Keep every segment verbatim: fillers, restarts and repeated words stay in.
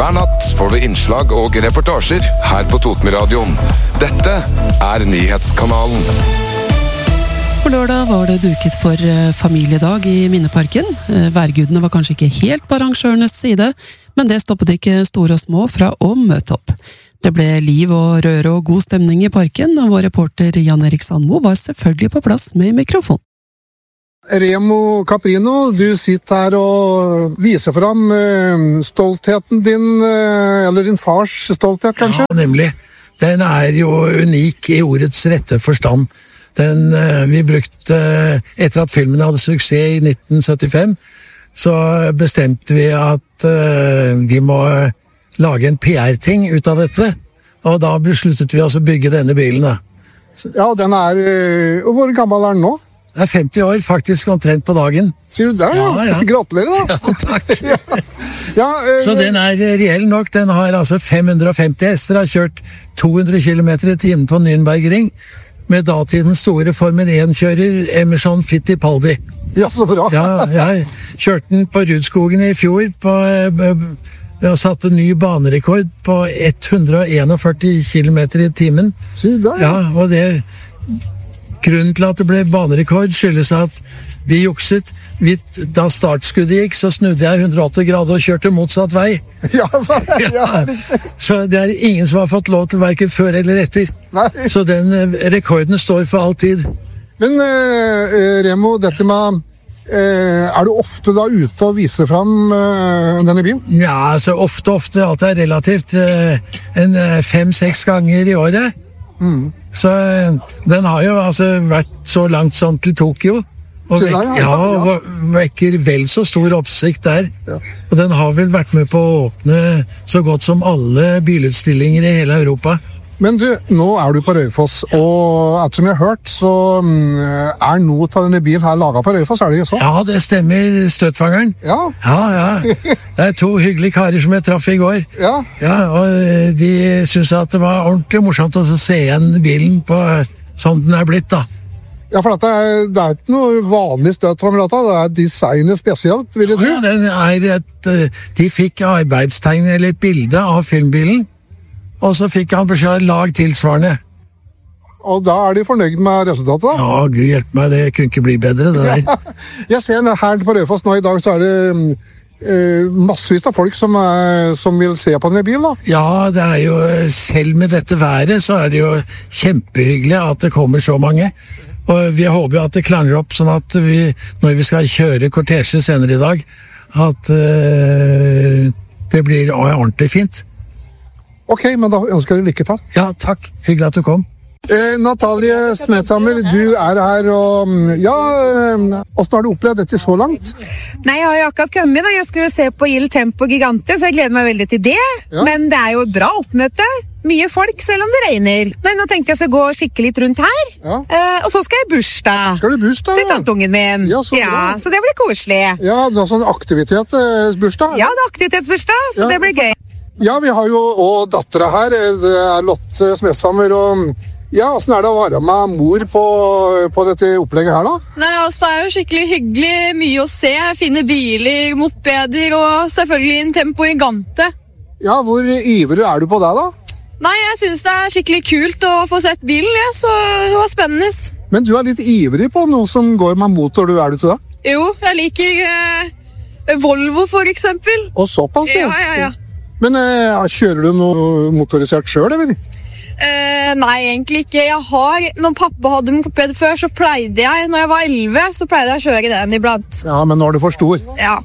Hver natt får du innslag og reportasjer her på Totenradioen. Dette er Nyhetskanalen. På lørdag var det duket for familiedag i Minneparken. Værgudene var kanskje ikke helt på arrangørenes side, men det stoppet ikke store og små fra å møte opp. Det ble liv og røre og god stemning i parken, og vår reporter Jan Erik Sandmo var selvfølgelig på plass med mikrofon. Remo Caprino, du sitter her og viser fram stoltheten din, eller din fars stolthet kanskje? Ja, nemlig. Den er jo unik i ordets rette forstand. Den, vi brukte, etter at filmen hadde suksess i nitten syttifem, så bestemte vi at uh, vi må lage en P R-ting ut av dette, og da besluttet vi altså å bygge denne bilen. Da. Ja, den er, uh, hvor gammel er den nå? Det er femti år, faktisk omtrent på dagen. Sier du det, ja? Ja, ja. Gratulerer da! Ja, takk. ja. Ja, uh, så den er reell nok, den har altså fem hundre og femti hester, har kjørt to hundre kilometer i timen på Nürnbergring, med datidens store Formel én-kjører Emerson Fittipaldi. Ja, så bra. ja, jeg kjørte den på Rudskogen i fjor, på, og satte ny banerekord på hundre og førtien kilometer i timen. Sier du det, ja? Ja, og det... Grunnen til at det ble banerekord skyldes at vi jukset. Vi, da startskuddet gikk, så snudde jeg hundre og åtti grader og kjørte motsatt vei. Ja, så, ja. ja. Så det er ingen som har fått lov til hverken før eller etter. Nei. Så den rekorden står for alltid. Men uh, Remo, dette med uh, er du ofte da ute og viser fram uh, denne bilen? Ja, altså ofte, ofte, alt er relativt. Uh, en uh, fem-seks ganger i året. Mm. Så den har jo altså vært så langt sånn til Tokyo, og, vek, ja, ja, og vekker vel så stor oppsikt der. Ja. Og den har vel vært med på å åpne så godt som alle bilutstillinger i hele Europa. Men du, nå er du på Raufoss, og etter som jeg har hørt, så er noe av denne bilen her laget på Raufoss, er det ikke så? Ja, det stemmer, støtfangeren. Ja. Ja, ja. Det er to hyggelige karer som jeg traff i går. Ja. Ja, og de synes at det var ordentlig morsomt å se igjen bilen på som den er blitt, da. Ja, for det er, det er ikke noe vanlig støtfangerata, det er designet spesielt, vil jeg tro. Ja, den er et, de fikk arbeidstegn eller et bilde av filmbilen, og så fikk han beskjed lag tilsvarende. Og da er de fornøyd med resultatet da? Ja, Gud hjelp meg, det kunne ikke bli bedre, det der. Ja, jeg ser her på Raufoss nå i dag, så er det uh, massevis av folk som, er, som vil se på denne bilen da. Ja, det er jo, selv med dette været, så er det jo kjempehyggelig at det kommer så mange. Og vi håper at det klanger opp, sånn at vi, når vi skal kjøre kortesje senere i dag, at uh, det blir ordentlig fint. Ok, men da ønsker jeg lykke til. Ja, takk. Hyggelig at du kom. Eh, Natalie Smedshammer, du er her, og ja, hvordan har du opplevd dette så langt? Nei, jeg har jo akkurat kommet da. Jeg skulle se på Il Tempo Gigante, så jeg gleder meg veldig til det. Ja. Men det er jo et bra oppmøte. Mye folk, selv om det regner. Nei, nå tenkte jeg skal gå skikkelig rundt her. Ja. Eh, og så skal jeg bursdag. Skal du bursdag? Til tanteungen min. Ja, så, ja, så det blir koselig. Ja, det er sånn aktivitetsbursdag. Ja, det er aktivitetsbursdag, så ja. Det blir gøy. Ja, vi har jo også dattera her, det er Lotte Smedshammer, og ja, hvordan er det å være med mor på, på dette opplegget her da? Nei, altså det er jo skikkelig hyggelig, mye å se, fine biler, mopeder og selvfølgelig en Tempo Gigante. Ja, hvor ivrig er du på det da? Nei, jeg synes det er skikkelig kult å få sett bilen, ja, så det var spennende. Men du er litt ivrig på noe som går med motor, du er du til det? Jo, jeg liker eh, Volvo for eksempel. Og såpass det? Ja, ja, ja. Men eh, kjører du noe motorisert selv, eller? Uh, nei, egentlig ikke. Jeg har, når pappa hadde moped før, så pleide jeg, når jeg var elleve, så pleide jeg å kjøre den iblant. Ja, men nå er du for stor. Ja.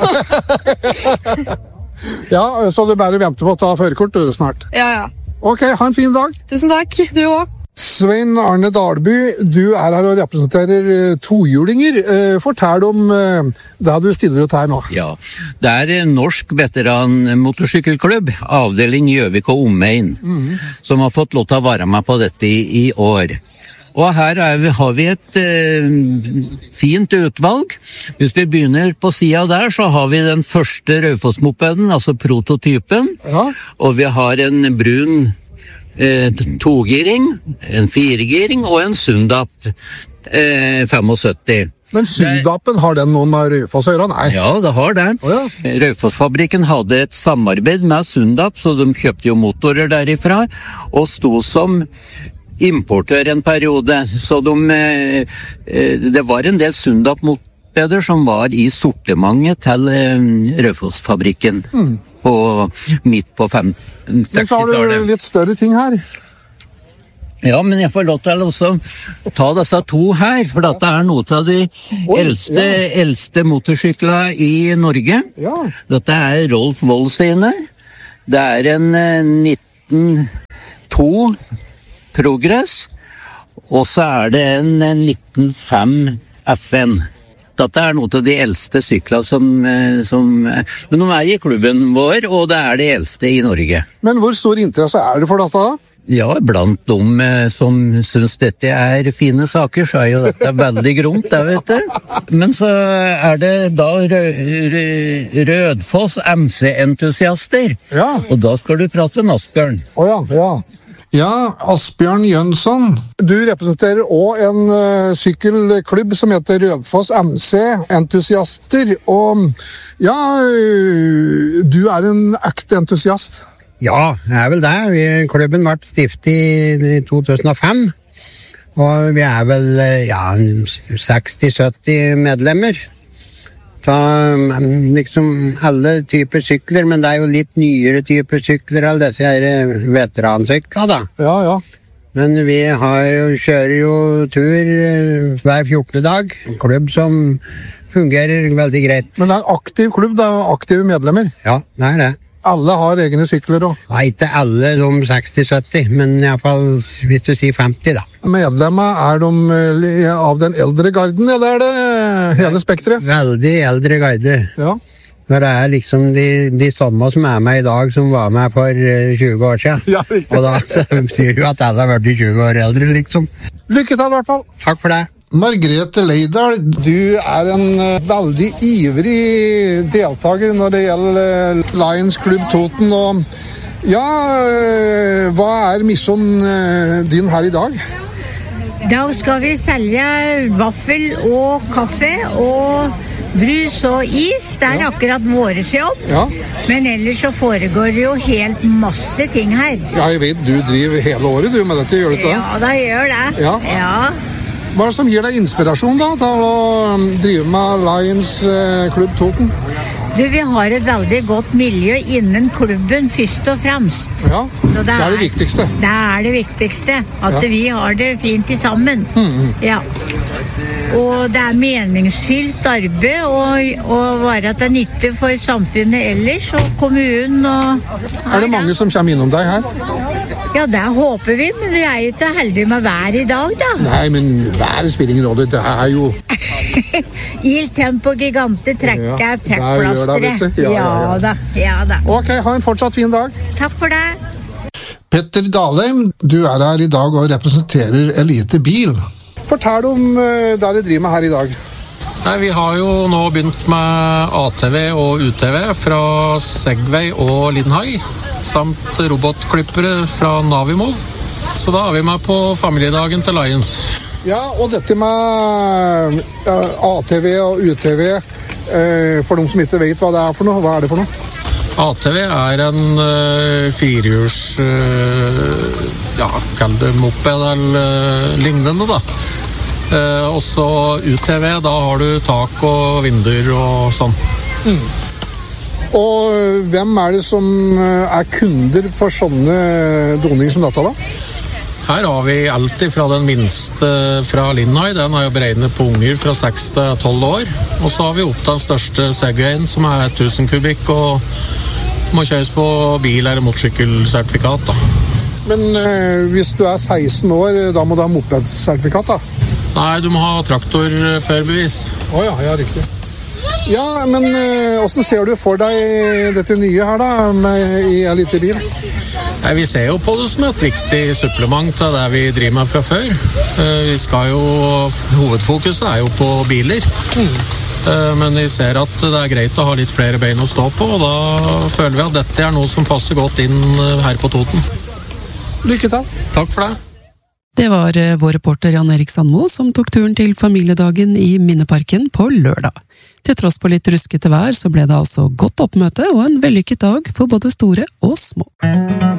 Ja, så du bare venter på å ta førerkort snart. Ja, ja. Ok, ha en fin dag. Tusen takk, du også. Svein Arne Dalby, du er her og representerer uh, tohjulinger. Uh, fortell om uh, det du stiller ut her nå. Ja, det er en norsk veteranmotorsykkelklubb, avdeling Gjøvik og omegn, mm. som har fått lov til å være med på dette i, i år. Og her er vi, har vi et uh, fint utvalg. Hvis vi begynner på siden der, så har vi den første Raufoss-mopeden, altså prototypen, ja. Og vi har en brun Eh, togiring, en firegiring og en Sundap eh, syttifem. Men Sundapen, har den noen med Raufoss å gjøre? Nei. Ja, det har det. Oh, ja. Raufoss-fabrikken hadde et samarbeid med Sundap, så de kjøpte jo motorer derifra, og sto som importør en periode. Så de, det var en del Sundap-mopeder som var i sortimentet til Raufoss-fabrikken. Mm. På, midt på fem, sekstitallet. Men så har du litt større ting her. Ja, men jeg får lov til å ta disse to her, for dette er noe av de eldste, ja. eldste motorsyklene i Norge. Ja. Dette er Rolf Wold sine. Det er en nitten to Progress, og så er det en nitten fem F N. Dette er noe av de eldste syklene som, som men de er i klubben vår, og det er de eldste i Norge. Men hvor stor interesse er det for dette da? Ja, blant de som synes dette er fine saker, så er jo dette veldig gromt, det vet du. Men så er det da Rødfoss M C-entusiaster, ja. Og da skal du prate med Asbjørn. Å ja, ja. Ja, Asbjørn Jønsson. Du representerer også en uh, sykkelklubb som heter Rødfoss M C-entusiaster, og ja, uh, du er en ekte entusiast. Ja, det er vel det. Vi, klubben ble stiftet i to tusen og fem, og vi er vel ja, seksti til sytti medlemmer. Så liksom alle typer sykler, men det er jo litt nyere typer sykler, alle disse her veteransykler da. Ja, ja. Men vi har jo, kjører jo tur hver fjortende dag, en klubb som fungerer veldig greit. Men det er en aktiv klubb, det er aktive medlemmer? Ja, det er det. Alle har egne sykler også? Nei, ikke alle de seksti til sytti, men i hvert fall hvis du sier femti da. Medlemmer, er de av den eldre garden, eller er det hele spektret? Veldig eldre garde. Ja. For det er liksom de, de samme som er med i dag, som var med for tjue år siden. Ja, og da betyr jo at alle har vært tjue år eldre, liksom. Lykke til i hvert fall. Takk for det. Margrethe Leidal, du er en uh, veldig ivrig deltaker når det gjelder uh, Lions Club Toten, og ja, uh, hva er misjonen uh, din her i dag? Da skal vi selge vaffel og kaffe og brus og is. Det er ja. akkurat våres jobb, ja. Men ellers så foregår det jo helt masse ting her. Ja, jeg vet, du driver hele året du med dette, gjør du ikke det? Ja, da gjør det. Ja. ja. Hva er det som gir deg inspirasjon da, til å drive med Lions Club Toten? Du, vi har et veldig godt miljø innen klubben, først og fremst. Ja, det, det er det viktigste. Det er det viktigste, at ja. vi har det fint i sammen. Mm-hmm. Ja. Og det er meningsfylt arbeid, og, og være til nytte for samfunnet ellers, og kommunen. Og, er det mange som kommer innom deg her? Ja, det håper vi, men vi er jo ikke heldige med vær i dag, da. Nei, men været spiller ingen rolle, det er jo... Il Tempo Gigante trekker ja, trekkplasteret. Ja, ja, ja. ja da, ja da. Ok, ha en fortsatt fin dag. Takk for det. Petter Dalheim, du er her i dag og representerer Elite Bil. Fortell om uh, det dere driver med her i dag. Nei, vi har jo nå begynt med A T V og U T V fra Segway og Lindhai, samt robotklippere fra Navimov. Så da er vi med på familiedagen til Lions. Ja, og dette med uh, A T V og U T V, uh, for de som ikke vet hva det er for noe, hva er det for noe? A T V er en uh, firehjuls, uh, ja, kall det moped eller uh, lignende da. Uh, og så U T V, da har du tak og vinduer og sånn. Mm. Og hvem er det som er kunder for sånne doninger som dette da? Her har vi alltid fra den minste fra Lindhai, den er jo beregnet på unger fra seks til tolv år. Og så har vi opp den største Segwayen som er tusen kubikk og må kjøres på bil- eller motorsykkelsertifikat da. Men øh, hvis du er seksten år, da må du ha mopedsertifikat da? Nei, du må ha traktorførerbevis. Å ja, ja, riktig. Ja, men hvordan ser du for deg dette nye her da, med, i Elite Bil? Nei, vi ser jo på det som et viktig supplement til det vi driver med fra før. Vi skal jo, hovedfokuset er jo på biler. Mm. Men vi ser at det er greit å ha litt flere bein å stå på, og da føler vi at dette er noe som passer godt inn her på Toten. Lykke til. Takk for det. Det var vår reporter Jan Erik Sandmo som tok turen til familiedagen i Minneparken på lørdag. Til tross for litt ruskete vær så ble det altså godt oppmøte og en vellykket dag for både store og små.